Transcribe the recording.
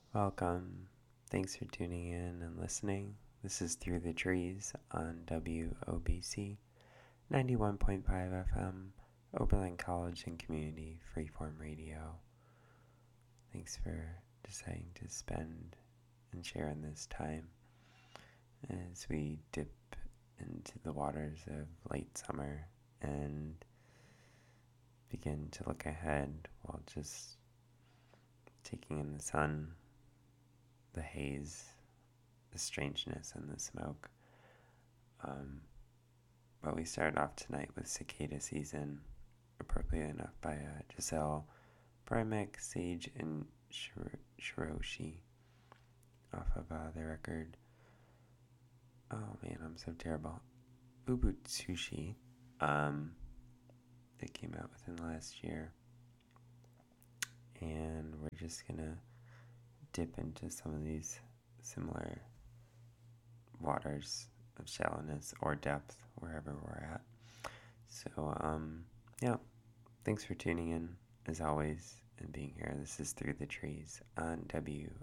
Welcome. Thanks for tuning in and listening. This is Through the Trees on WOBC 91.5 FM, Oberlin College and Community Freeform Radio. Thanks for deciding to spend and share in this time as we dip into the waters of late summer and begin to look ahead while just taking in the sun, the haze, the strangeness, and the smoke. But we started off tonight with Cicada Season, appropriately enough, by Giselle Primek, Sage, and Shiroshi off of their record. Oh man, I'm so terrible. Ubutsushi, that came out within the last year. And we're just gonna dip into some of these similar waters of shallowness or depth wherever we're at. So, yeah, thanks for tuning in as always and being here. This is Through the Trees on